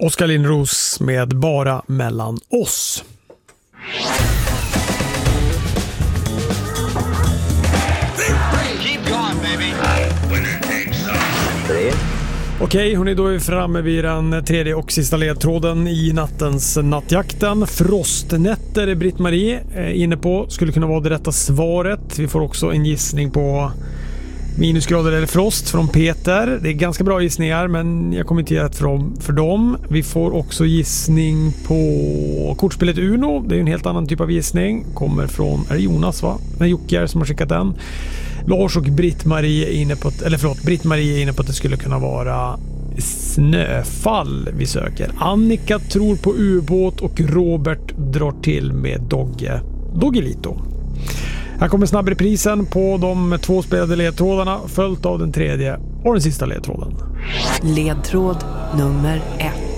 Oskar Lindros med Bara mellan oss. Okej, hörni, då är vi framme vid den tredje och sista ledtråden i nattens nattjakten. Frostnätter är Britt-Marie inne på. Skulle kunna vara det rätta svaret. Vi får också en gissning på minusgrader eller frost från Peter. Det är ganska bra gissningar, men jag kommer inte ge rätt för dem. Vi får också gissning på kortspelet Uno. Det är en helt annan typ av gissning. Kommer från, är det Jonas va? Det är Jocke som har skickat den. Lars och Britt-Marie är inne på Britt-Marie är inne på att det skulle kunna vara snöfall vi söker. Annika tror på ubåt och Robert drar till med Doggelito. Här kommer snabbreprisen på de 2 spelade ledtrådarna följt av den tredje och den sista ledtråden. Ledtråd nummer 1.